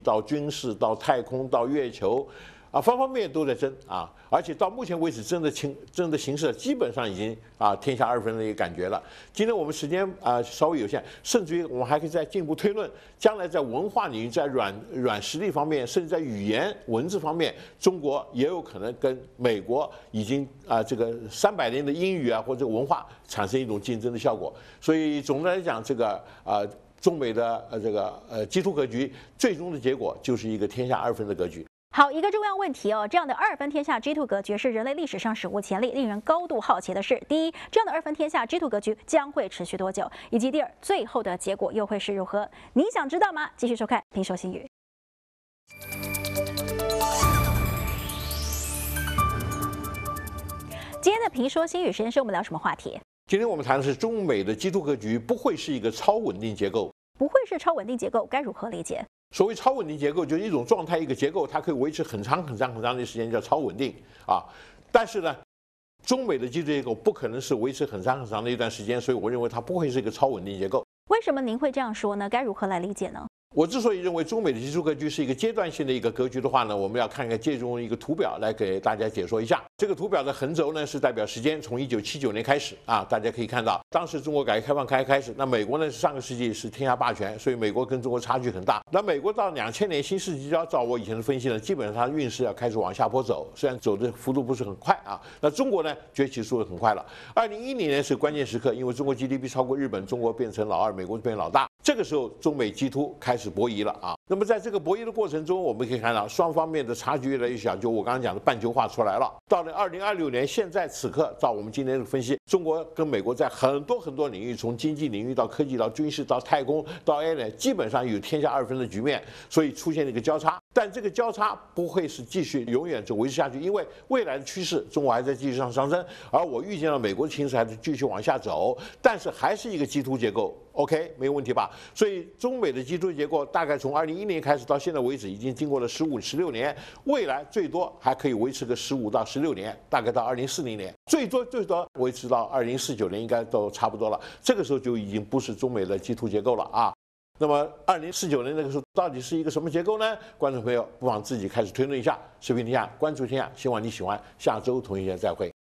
到军事、到太空、到月球，方方面面都在争啊。而且到目前为止，争的形势基本上已经天下二分的一个感觉了。今天我们时间稍微有限，甚至于我们还可以再进一步推论，将来在文化领域、在软实力方面，甚至在语言文字方面，中国也有可能跟美国已经这个300年的英语或者文化产生一种竞争的效果。所以总的来讲，这个中美的这个基础格局，最终的结果就是一个天下二分的格局。 好，一个重要问题哦，这样的二分天下 G2 格局是人类历史上史无前例，令人高度好奇的是：第一，这样的二分天下 G2 格局将会持续多久？以及第二，最后的结果又会是如何？你想知道吗？继续收看《评说新语》。今天的《评说新语》时间是我们聊什么话题？ 今天我们谈的是中美的基础格局不会是一个超稳定结构， 不会是超稳定结构，该如何理解？ 所谓超稳定结构，就是一种状态、一个结构，它可以维持很长的时间，叫超稳定啊。但是呢，中美的基础结构不可能是维持很长的一段时间，所以我认为它不会是一个超稳定结构。 为什么您会这样说呢？该如何来理解呢？ 我之所以认为中美的基础格局是一个阶段性的一个格局的话呢，我们要看看借用一个图表来给大家解说一下。这个图表的横轴呢是代表时间，从1979年开始大家可以看到，当时中国改革开放开始，那美国呢是上个世纪是天下霸权，所以美国跟中国差距很大。那美国到2000年新世纪照我以前的分析呢，基本上它运势要开始往下坡走，虽然走的幅度不是很快那中国呢崛起速度很快了。2010年是关键时刻，因为中国 GDP 超过日本，中国变成老二，美国变老大。这个时候中美基突开始博弈了那么在这个博弈的过程中，我们可以看到双方面的差距越来越小，就我刚刚讲的半球化出来了。到了2026年，现在此刻，照我们今天的分析，中国跟美国在很多领域，从经济领域到科技到军事到太空到 AI 基本上有天下二分的局面，所以出现了一个交叉。但这个交叉不会是继续永远就维持下去，因为未来的趋势，中国还在继续上升，而我预见到美国的形势还是继续往下走，但是还是一个基突结构。OK， 没有问题吧？所以中美的基础结构大概从2010年开始到现在为止，已经经过了15、16年，未来最多还可以维持个15到16年，大概到2040年，最多维持到2049年，应该都差不多了。这个时候就已经不是中美的基础结构了那么2049年那个时候到底是一个什么结构呢？观众朋友不妨自己开始推论一下。视频天下，关注天下，希望你喜欢。下周同一时间再会。